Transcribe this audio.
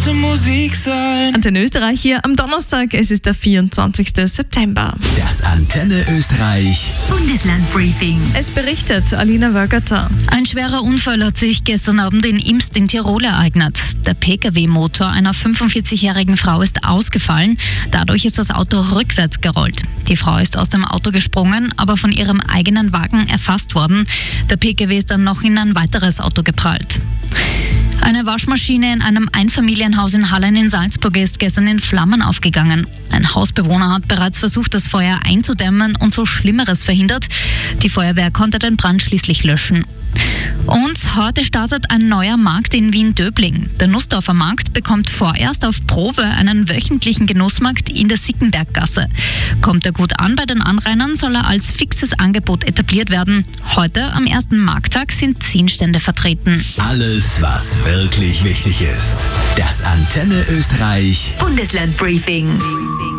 müsste Musik sein. Antenne Österreich hier am Donnerstag, es ist der 24. September. Das Antenne Österreich Bundeslandbriefing. Es berichtet Alina Wörgerter. Ein schwerer Unfall hat sich gestern Abend in Imst in Tirol ereignet. Der Pkw-Motor einer 45-jährigen Frau ist ausgefallen. Dadurch ist das Auto rückwärts gerollt. Die Frau ist aus dem Auto gesprungen, aber von ihrem eigenen Wagen erfasst worden. Der Pkw ist dann noch in ein weiteres Auto geprallt. Eine Waschmaschine in einem Einfamilienhaus in Hallein in Salzburg ist gestern in Flammen aufgegangen. Ein Hausbewohner hat bereits versucht, das Feuer einzudämmen und so Schlimmeres verhindert. Die Feuerwehr konnte den Brand schließlich löschen. Und heute startet ein neuer Markt in Wien-Döbling. Der Nussdorfer Markt bekommt vorerst auf Probe einen wöchentlichen Genussmarkt in der Sickenberggasse. Kommt er gut an bei den Anrainern, soll er als fixes Angebot etabliert werden. Heute, am ersten Markttag, sind 10 Stände vertreten. Alles, was wirklich wichtig ist. Das Antenne Österreich Bundeslandbriefing.